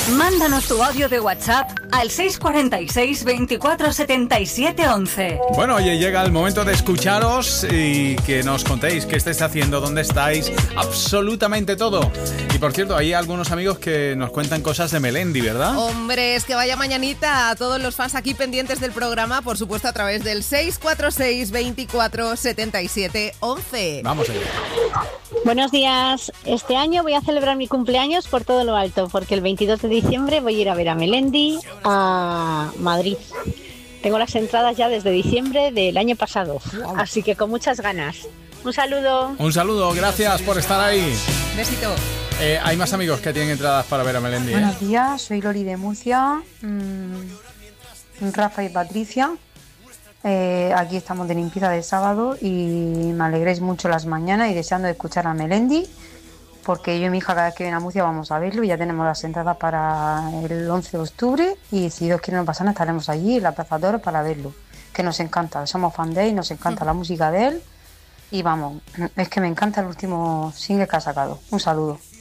Mándanos tu audio de WhatsApp al 646 24 77 11. Bueno, oye, llega el momento de escucharos y que nos contéis qué estáis haciendo, dónde estáis, absolutamente todo. Y por cierto, hay algunos amigos que nos cuentan cosas de Melendi, ¿verdad? Hombre, es que vaya mañanita a todos los fans aquí pendientes del programa, por supuesto a través del 646 24 77 11. Vamos allá. Buenos días. Este año voy a celebrar mi cumpleaños por todo lo alto, porque el 22 de diciembre voy a ir a ver a Melendi a Madrid. Tengo las entradas ya desde diciembre del año pasado, así que con muchas ganas. Un saludo. Un saludo, gracias por estar ahí. Besito. Hay más amigos que tienen entradas para ver a Melendi. Buenos días, soy Loli de Murcia, Rafa y Patricia. Aquí estamos de limpieza de sábado y me alegréis mucho las mañanas y deseando escuchar a Melendi, porque yo y mi hija cada vez que viene a Murcia vamos a verlo y ya tenemos las entradas para el 11 de octubre y si Dios quiere no pasa nada estaremos allí en la Plaza de Oro para verlo, que nos encanta, somos fan de él, nos encanta la música de él y vamos, es que me encanta el último single que ha sacado. Un saludo.